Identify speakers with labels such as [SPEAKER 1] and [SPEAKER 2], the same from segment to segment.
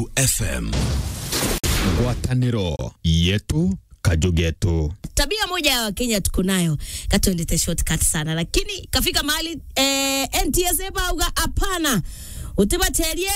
[SPEAKER 1] Meru FM.
[SPEAKER 2] Ngwataniro yetu Kajugetu.
[SPEAKER 3] Tabia moja ya Wakenya tuko nayo, katuendete shortcut sana, lakini kafika mahali NTSA bauga hapana. Utibaterie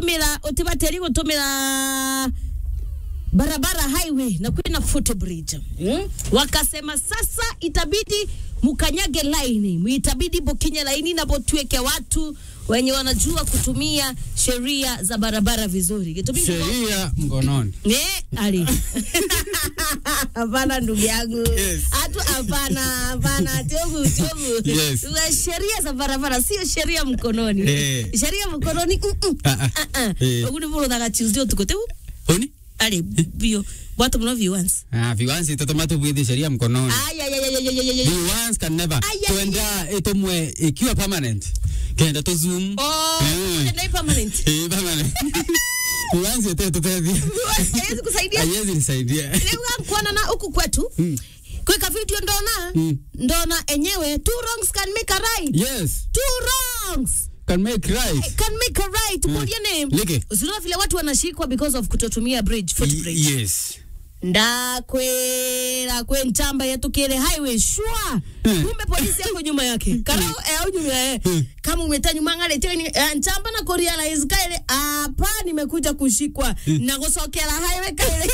[SPEAKER 3] gutumira barabara highway na kwenda footbridge. Wakasema sasa itabidi mukanyage line, itabidi bokinye line na botuweke watu wenye wanajua kutumia sheria za barabara vizuri.
[SPEAKER 4] Sheria mkononi.
[SPEAKER 3] Ali. Hapana ndugu yangu. Hatu hapana tobu.
[SPEAKER 4] Yes.
[SPEAKER 3] Sheria za barabara sio sheria mkononi. Sheria mkononi. Uguni bolo daga Tuesday tukote.
[SPEAKER 4] Oni?
[SPEAKER 3] Ali bio watu mna viewers.
[SPEAKER 4] Viewers itotomato bwidi sheria mkononi. Viewers can never. Tuenda etomwe ikiwa permanent. Kenda to zoom.
[SPEAKER 3] Ndio permanent.
[SPEAKER 4] Permanent. Viewers itototevi.
[SPEAKER 3] Haiwezi kusaidia.
[SPEAKER 4] Haiwezi nisaidia.
[SPEAKER 3] Leo kuona na huku kwetu. Kwa video ndona enyewe two wrongs can make a right.
[SPEAKER 4] Yes.
[SPEAKER 3] Two wrongs
[SPEAKER 4] can make right.
[SPEAKER 3] Can make a right. What your name?
[SPEAKER 4] Like.
[SPEAKER 3] Usiona vile watu wanashikwa because of kutotumia footbridge.
[SPEAKER 4] Yes.
[SPEAKER 3] Ndakwera ntamba yetu kile highway shwa. Kumbe polisi yako nyuma yake. Karao au nyuma kama umeta nyuma ngale teni ntamba na realize kile hapa nimekuja kushikwa na gusokera highway kile.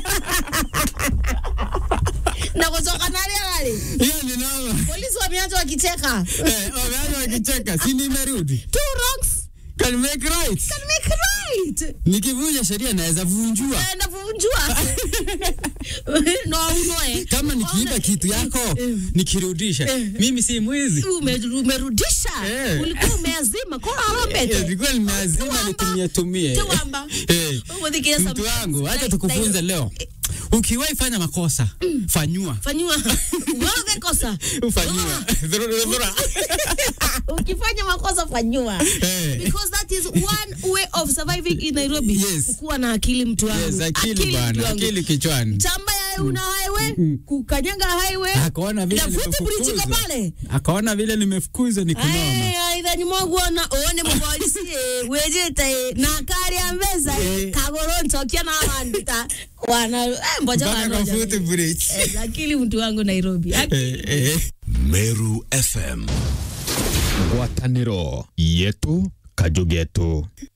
[SPEAKER 3] Na kusoka nale.
[SPEAKER 4] Hiyo ni noma.
[SPEAKER 3] Polisi wameanza wakicheka.
[SPEAKER 4] Wameanza wakicheka. Si nimerudi.
[SPEAKER 3] Two wrongs
[SPEAKER 4] can make right.
[SPEAKER 3] Can make right.
[SPEAKER 4] Nikivunja sheria naweza vunjua.
[SPEAKER 3] No.
[SPEAKER 4] Kama nikiiba kitu yako nikirudisha. Mimi si mwizi.
[SPEAKER 3] Umerudisha. Ulikuwa umeazima kwa harambete.
[SPEAKER 4] Nilikuwa nimeazima nitumie.
[SPEAKER 3] Tuamba.
[SPEAKER 4] Mtu wangu, acha tukufunze leo. Ukiwahi fanya makosa, fanyua. Wewe kosa. Ufanyua.
[SPEAKER 3] Ukifanya makosa fanyua. Because that is one way of surviving in Nairobi.
[SPEAKER 4] Yes.
[SPEAKER 3] Kuwa na akili mtu wangu.
[SPEAKER 4] Yes, akili bwana, akili kichwani.
[SPEAKER 3] Chamba ya una highway, kukanyanga highway.
[SPEAKER 4] Akaona vile
[SPEAKER 3] nimefukuzwa.
[SPEAKER 4] Akaona vile nimefukuzwa ni kunoma.
[SPEAKER 3] Aidha nyumogu uone mpolisi wejete na kari ambeza kagoronto kia na wandita wana mboja wana
[SPEAKER 4] footbridge.
[SPEAKER 3] Akili mtu wangu Nairobi.
[SPEAKER 1] Meru FM.
[SPEAKER 2] Ngwataniro yetu Kajugetu.